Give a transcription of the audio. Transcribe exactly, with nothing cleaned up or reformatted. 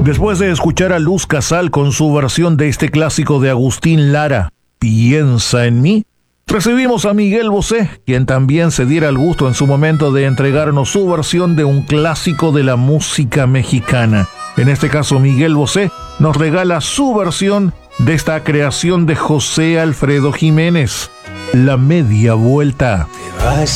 Después de escuchar a Luz Casal con su versión de este clásico de Agustín Lara, Piensa en mí, recibimos a Miguel Bosé, quien también se diera el gusto en su momento de entregarnos su versión de un clásico de la música mexicana. En este caso, Miguel Bosé nos regala su versión de esta creación de José Alfredo Jiménez, La Media Vuelta.